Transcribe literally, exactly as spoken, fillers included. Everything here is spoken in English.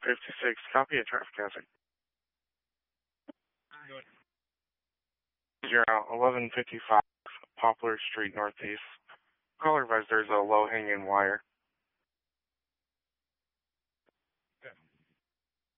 fifty-six, copy a traffic hazard. Zero, eleven fifty-five, Poplar Street Northeast. Caller advised there's a low-hanging wire.